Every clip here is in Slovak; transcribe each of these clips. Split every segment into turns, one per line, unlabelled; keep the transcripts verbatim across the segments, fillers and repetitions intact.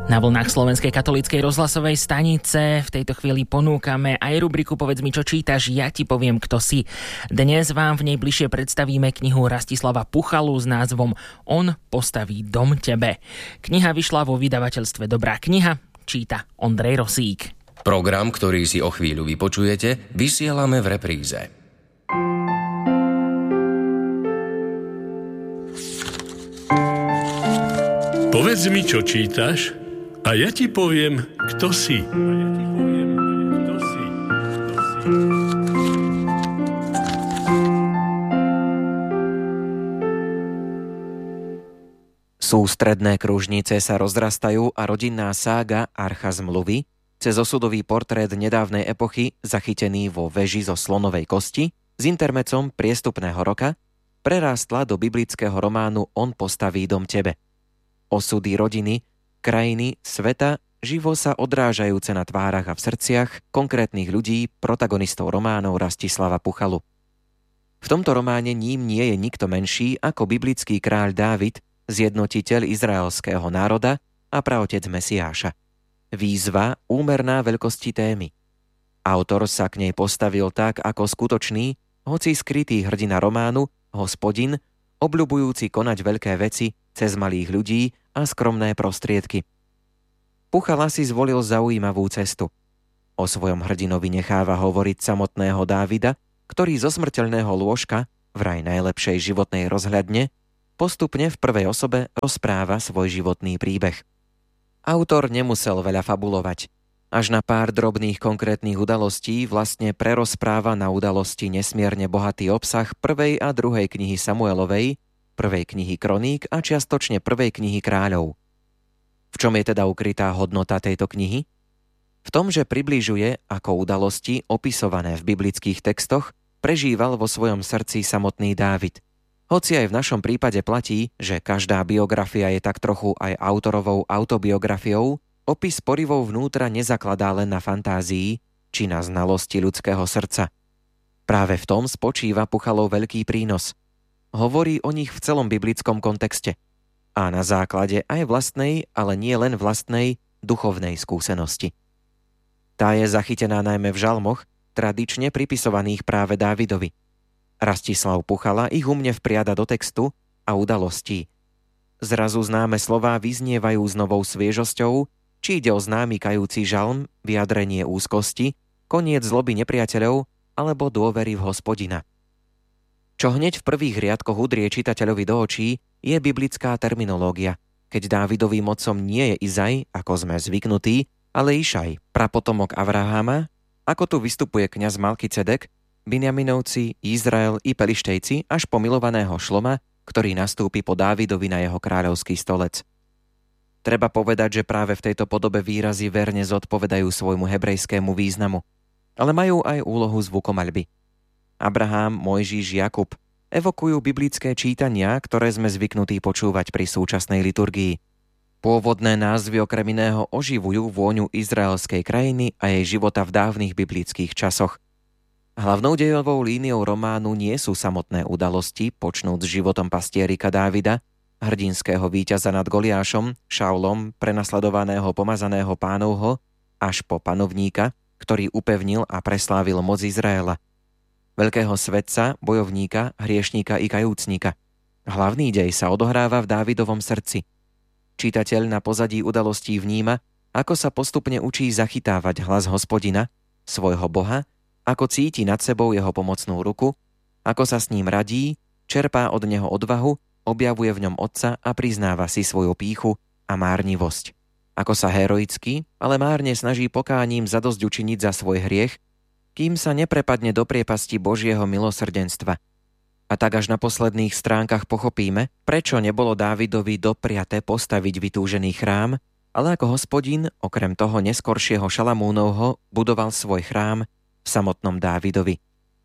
Na vlnách Slovenskej katolíckej rozhlasovej stanice v tejto chvíli ponúkame aj rubriku Povedz mi, čo čítaš, ja ti poviem, kto si. Dnes vám v nej bližšie predstavíme knihu Rastislava Puchalu s názvom On postaví dom tebe. Kniha vyšla vo vydavateľstve Dobrá kniha, číta Ondrej Rosík.
Program, ktorý si o chvíľu vypočujete, vysielame v repríze.
Povedz mi, čo čítaš, a ja ti poviem, kto si. A ja ti poviem, kto si. Kto si.
Sústredné kružnice sa rozrastajú a rodinná sága Archa zmluvy, cez osudový portrét nedávnej epochy zachytený vo veži zo slonovej kosti, s intermecom priestupného roka, prerástla do biblického románu On postaví dom tebe. Osudy rodiny, krajiny, sveta, živo sa odrážajúce na tvárach a v srdciach konkrétnych ľudí, protagonistov románov Rastislava Puchalu. V tomto románe ním nie je nikto menší ako biblický kráľ Dávid, zjednotiteľ izraelského národa a praotec Mesiáša. Výzva úmerná veľkosti témy. Autor sa k nej postavil tak ako skutočný, hoci skrytý hrdina románu, Hospodin, obľubujúci konať veľké veci cez malých ľudí a skromné prostriedky. Puchala si zvolil zaujímavú cestu. O svojom hrdinovi necháva hovoriť samotného Dávida, ktorý zo smrteľného lôžka, vraj najlepšej životnej rozhľadne, postupne v prvej osobe rozpráva svoj životný príbeh. Autor nemusel veľa fabulovať. Až na pár drobných konkrétnych udalostí vlastne prerozpráva na udalosti nesmierne bohatý obsah prvej a druhej knihy Samuelovej, prvej knihy Kroník a čiastočne prvej knihy Kráľov. V čom je teda ukrytá hodnota tejto knihy? V tom, že približuje, ako udalosti opisované v biblických textoch prežíval vo svojom srdci samotný Dávid. Hoci aj v našom prípade platí, že každá biografia je tak trochu aj autorovou autobiografiou, opis porivov vnútra nezakladá len na fantázii či na znalosti ľudského srdca. Práve v tom spočíva Puchalov veľký prínos. Hovorí o nich v celom biblickom kontexte a na základe aj vlastnej, ale nie len vlastnej, duchovnej skúsenosti. Tá je zachytená najmä v žalmoch, tradične pripisovaných práve Dávidovi. Rastislav Puchala ich umne vpriada do textu a udalostí. Zrazu známe slová vyznievajú s novou sviežosťou, či ide o známy kajúci žalm, vyjadrenie úzkosti, koniec zloby nepriateľov alebo dôvery v Hospodina. Čo hneď v prvých riadkoch udrie čitateľovi do očí, je biblická terminológia, keď Dávidovým otcom nie je Izaj, ako sme zvyknutí, ale Išaj, prapotomok Avrahama, ako tu vystupuje kňaz Malkicedek, Binjaminovci, Izrael i Pelištejci až po milovaného Šloma, ktorý nastúpi po Dávidovi na jeho kráľovský stolec. Treba povedať, že práve v tejto podobe výrazy verne zodpovedajú svojmu hebrejskému významu, ale majú aj úlohu zvukomaľby. Abraham, Mojžiš, Jakub evokujú biblické čítania, ktoré sme zvyknutí počúvať pri súčasnej liturgii. Pôvodné názvy okrem iného oživujú vôňu izraelskej krajiny a jej života v dávnych biblických časoch. Hlavnou dejovou líniou románu nie sú samotné udalosti, počnúc s životom pastierika Dávida, hrdinského víťaza nad Goliášom, Šaulom, prenasledovaného pomazaného Pánovho, až po panovníka, ktorý upevnil a preslávil moc Izraela. Veľkého svetca, bojovníka, hriešníka i kajúcnika. Hlavný dej sa odohráva v Dávidovom srdci. Čitateľ na pozadí udalostí vníma, ako sa postupne učí zachytávať hlas Hospodina, svojho Boha, ako cíti nad sebou jeho pomocnú ruku, ako sa s ním radí, čerpá od neho odvahu, objavuje v ňom Otca a priznáva si svoju pýchu a márnivosť. Ako sa heroicky, ale márne snaží pokáním zadosť učiniť za svoj hriech, kým sa neprepadne do priepasti Božieho milosrdenstva. A tak až na posledných stránkach pochopíme, prečo nebolo Dávidovi dopriate postaviť vytúžený chrám, ale ako Hospodin, okrem toho neskoršieho Šalamúnovho, budoval svoj chrám v samotnom Dávidovi.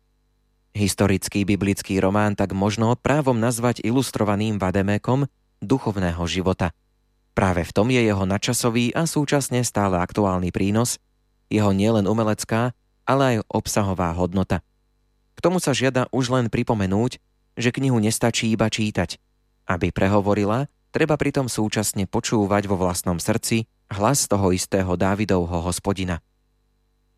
Historický biblický román tak možno právom nazvať ilustrovaným vademékom duchovného života. Práve v tom je jeho nadčasový a súčasne stále aktuálny prínos, jeho nielen umelecká, ale aj obsahová hodnota. K tomu sa žiada už len pripomenúť, že knihu nestačí iba čítať. Aby prehovorila, treba pritom súčasne počúvať vo vlastnom srdci hlas toho istého Dávidovho Hospodina.